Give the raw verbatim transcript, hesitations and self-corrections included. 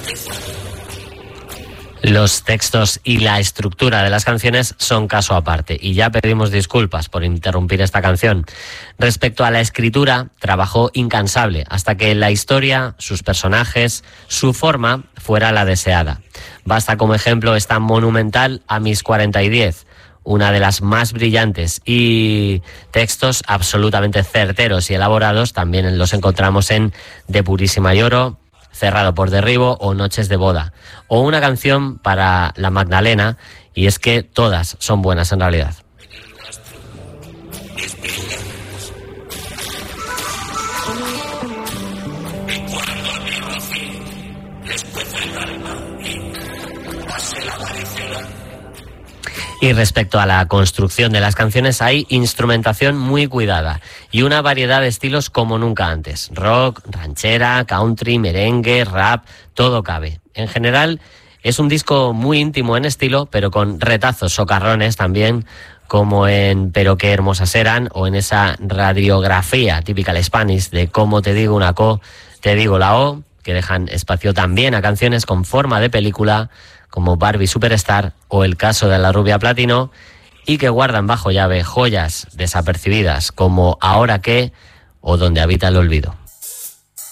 Los textos y la estructura de las canciones son caso aparte y ya pedimos disculpas por interrumpir esta canción. Respecto a la escritura, trabajó incansable hasta que la historia, sus personajes, su forma fuera la deseada. Basta como ejemplo esta monumental A mis cuarenta y diez, una de las más brillantes, y textos absolutamente certeros y elaborados también los encontramos en De Purísima Lloro, Cerrado por derribo o Noches de boda, o una canción para la Magdalena, y es que todas son buenas en realidad. Y respecto a la construcción de las canciones, hay instrumentación muy cuidada y una variedad de estilos como nunca antes. Rock, ranchera, country, merengue, rap, todo cabe. En general, es un disco muy íntimo en estilo, pero con retazos socarrones también, como en Pero qué hermosas eran, o en esa radiografía típica del Spanish de Cómo te digo una co, te digo la o, que dejan espacio también a canciones con forma de película, como Barbie Superstar o El caso de la rubia platino, y que guardan bajo llave joyas desapercibidas como Ahora qué o Donde habita el olvido.